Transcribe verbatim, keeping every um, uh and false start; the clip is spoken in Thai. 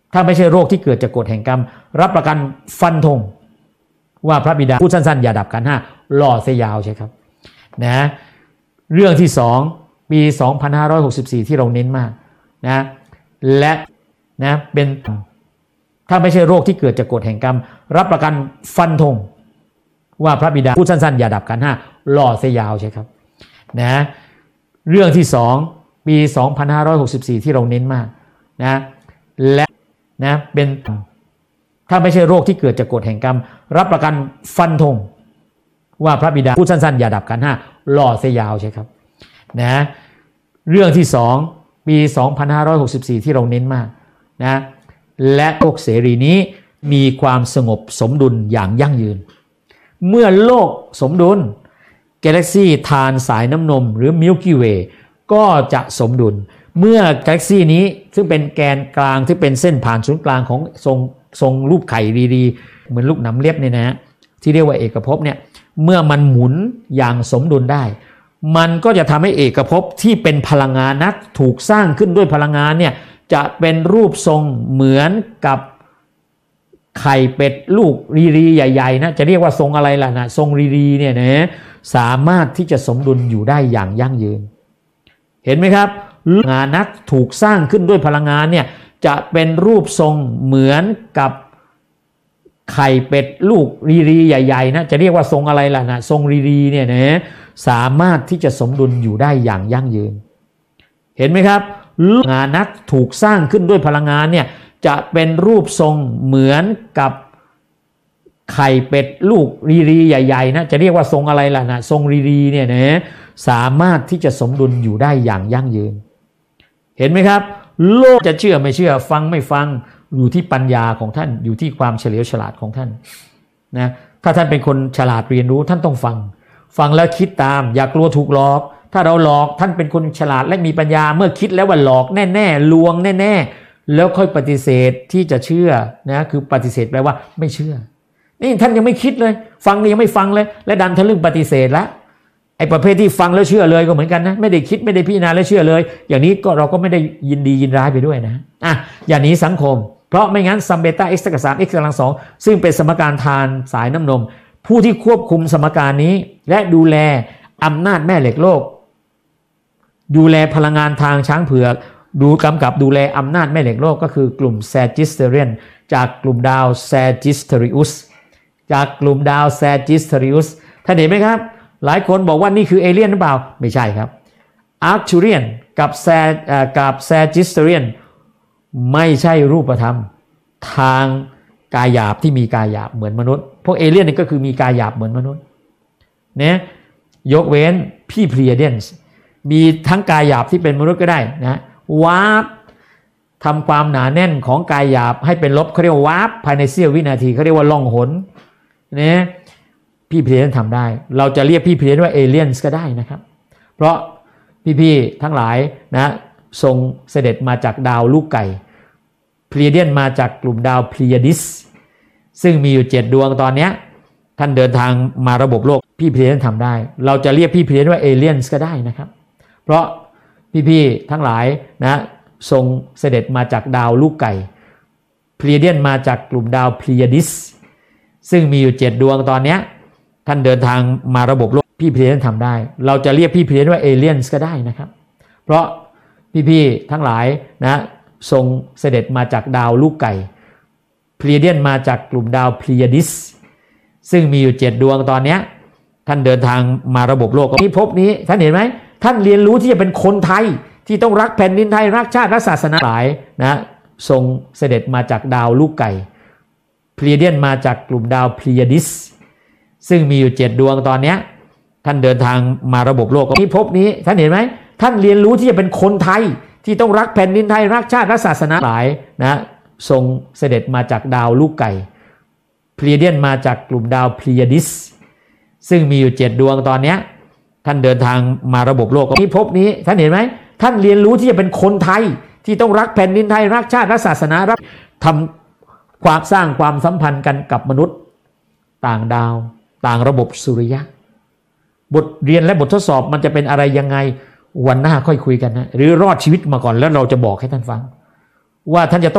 ถ้าไม่ใช่โรคที่เกิดจากกฎแห่งกรรมรับประกันฟันธงว่าพระบิดาพูดสั้นๆอย่าดับขันธ์ห้าหล่อเสียยาวใช่ครับนะเรื่องที่สองปีสองพันห้าร้อยหกสิบสี่ที่เราเน้นมากนะและนะเป็นถ้าไม่ใช่โรคที่เกิดจากกฎแห่งกรรมรับประกันฟันธงว่าพระบิดาพูดสั้นๆอย่าดับขันธ์ห้าหล่อเสียยาวใช่ครับนะเรื่องที่สองปีสองพันห้าร้อยหกสิบสี่ที่เราเน้นมากนะและนะเป็นถ้าไม่ใช่โรคที่เกิดจากกฎแห่งกรรมรับประกันฟันธงว่าพระบิดาพูดสั้นๆอย่าดับขันธ์ห้าหล่อเสียยาวใช่ครับนะเรื่องที่สองปีสองพันห้าร้อยหกสิบสี่ที่เราเน้นมากนะและโลกเสรีนี้มีความสงบสมดุลอย่างยั่งยืนเมื่อโลกสมดุลกาแล็กซี่ทานสายน้ำนมหรือ Milky Way ก็จะสมดุลเมื่อกาแล็กซี่นี้ซึ่งเป็นแกนกลางที่เป็นเส้นผ่านศูนย์กลางของทรงทรงรูปไข่ดีๆเหมือนลูกหนำเล็บเนี่ยนะที่เรียกว่าเอกภพเนี่ยเมื่อมันหมุนอย่างสมดุลได้มันก็จะทำให้เอกภพที่เป็นพลังงานนักถูกสร้างขึ้นด้วยพลังงานเนี่ยจะเป็นรูปทรงเหมือนกับไข่เป็ดลูกรีรีใหญ่ๆนะจะเรียกว่าทรงอะไรล่ะนะทรงรีรีเนี่ยนะสามารถที่จะสมดุลอยู่ได้อย่างยั่งยืนเห็นไหมครับงานนักถูกสร้างขึ้นด้วยพลังงานเนี่ยจะเป็นรูปทรงเหมือนกับไข่เป็ดลูกรีรีใหญ่ๆนะจะเรียกว่าทรงอะไรล่ะนะทรงรีรีเนี่ยนะสามารถที่จะสมดุลอยู่ได้อย่างยั่งยืนเห็นไหมครับงานนักถูกสร้างขึ้นด้วยพลังงานเนี่ยจะเป็นรูปทรงเหมือนกับไข่เป็ดลูกรีรีใหญ่ๆนะจะเรียกว่าทรงอะไรล่ะนะทรงรีรีเนี่ยนะสามารถที่จะสมดุลอยู่ได้อย่างยั่งยืนเห็นไหมครับโลกจะเชื่อไม่เชื่อฟังไม่ฟังอยู่ที่ปัญญาของท่านอยู่ที่ความเฉลียวฉลาดของท่านนะถ้าท่านเป็นคนฉลาดเรียนรู้ท่านต้องฟังฟังแล้วคิดตามอย่ากลัวถูกหลอกถ้าเราหลอกท่านเป็นคนฉลาดและมีปัญญาเมื่อคิดแล้วว่าหลอกแน่ๆลวงแน่ๆแล้วค่อยปฏิเสธที่จะเชื่อนะคือปฏิเสธแปลว่าไม่เชื่อนี่ท่านยังไม่คิดเลยฟังนี่ยังไม่ฟังเลยและดันทะลึ่งปฏิเสธแล้วไอ้ประเภทที่ฟังแล้วเชื่อเลยก็เหมือนกันนะไม่ได้คิดไม่ได้พิจารณาแล้วเชื่อเลยอย่างนี้ก็เราก็ไม่ได้ยินดียินร้ายไปด้วยนะอ่ะอย่างนี้สังคมเพราะไม่งั้นซัมเบต้า x เท่ากับ สาม x กำลังสองซึ่งเป็นสมการทานสายน้ำนมผู้ที่ควบคุมสมการนี้และดูแลอำนาจแม่เหล็กโลกดูแลพลังงานทางช้างเผือกดูกำกับดูแลอำนาจแม่เหล็กโลกก็คือกลุ่ม Sagittarian จากกลุ่มดาว Sagittarius จากกลุ่มดาว Sagittarius ท่านเห็นไหมครับหลายคนบอกว่านี่คือเอเลี่ยนหรือเปล่าไม่ใช่ครับ Arcturian กับแซกับ Sagittarian ไม่ใช่รูปธรรมทางกายหยาบที่มีกายหยาบเหมือนมนุษย์พวกเอเลี่ยนนี่ก็คือมีกายหยาบเหมือนมนุษย์เนี่ยยกเว้นพี่เพลียเดนส์มีทั้งกายหยาบที่เป็นมนุษย์ก็ได้นะวาร์ปทำความหนาแน่นของกายหยาบให้เป็นลบเขาเรียกว่าวาร์ปภายในเสี้ยววินาทีเขาเรียกว่าล่องหนเนี่ยพี่เพลียนทำได้เราจะเรียกพี่เพลียนว่าเอเลี่ยนส์ก็ได้นะครับเพราะพี่ๆทั้งหลายนะทรงเสด็จมาจากดาวลูกไก่เพลียเดียนมาจากกลุ่มดาวเพลียดิสซึ่งมีอยู่เจ็ดดวงตอนนี้ท่านเดินทางมาระบบโลกพี่เพลียนทำได้เราจะเรียกพี่เพลียนว่าเอเลี่ยนส์ก็ได้นะครับเพราะพี่ๆทั้งหลายนะทรงเสด็จมาจากดาวลูกไก่เพลียเดียนมาจากกลุ่มดาวเพลียดิสซึ่งมีอยู่เจ็ดดวงตอนนี้ท่านเดินทางมาระบบโลกพี่เพลียนทำได้เราจะเรียกพี่เพลียนว่าเอเลี่ยนส์ก็ได้นะครับเพราะพี่ๆทั้งหลายนะทรงเสด็จมาจากดาวลูกไก่เพลียเดียนมาจากกลุ่มดาวเพลียดิสซึ่งมีอยู่เจ็ดดวงตอนนี้ท่านเดินทางมาระบบโลกนี้ภพนี้ท่านเห็นไหมท่านเรียนรู้ที่จะเป็นคนไทยที่ต้องรักแผ่นดินไทยรักชาติรักศาสนาหลายนะทรงเสด็จมาจากดาวลูกไก่เพลียเดียนมาจากกลุ่มดาวเพลียดิสซึ่งมีอยู่เจ็ดดวงตอนนี้ท่านเดินทางมาระบบโลกนี้ภพนี้ท่านเห็นไหมท่านเรียนรู้ที่จะเป็นคนไทยที่ต้องรักแผ่นดินไทยรักชาติรักศาสนาหลายนะทรงเสด็จมาจากดาวลูกไก่เพลียเดียนมาจากกลุ่มดาวเพลียดิสซึ่งมีอยู่เจ็ดดวงตอนนี้ท่านเดินทางมาระบบโลกนี้ภพนี้ท่านเห็นไหมท่านเรียนรู้ที่จะเป็นคนไทยที่ต้องรักแผ่นดินไทยรักชาติรักศาสนารักทำความสร้างความสัมพันธ์กันกับมนุษย์ต่างดาวต่างระบบสุริยะบทเรียนและบททดสอบมันจะเป็นอะไรยังไงวันหน้าค่อยคุยกันนะหรือรอดชีวิตมาก่อนแล้วเราจะบอกให้ท่านฟังว่าท่านจะต้อง